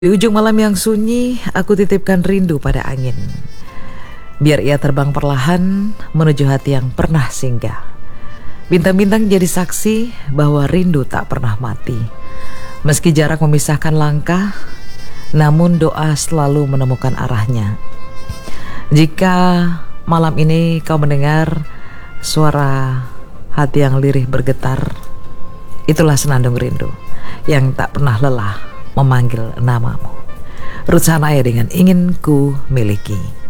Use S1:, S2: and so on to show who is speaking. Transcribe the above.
S1: Di ujung malam yang sunyi, aku titipkan rindu pada angin. Biar ia terbang perlahan menuju hati yang pernah singgah. Bintang-bintang jadi saksi bahwa rindu tak pernah mati. Meski jarak memisahkan langkah, namun doa selalu menemukan arahnya. Jika malam ini kau mendengar suara hati yang lirih bergetar, itulah senandung rindu yang tak pernah lelah memanggil namamu. Ruth Sahanaya dengan Ingin Ku Miliki.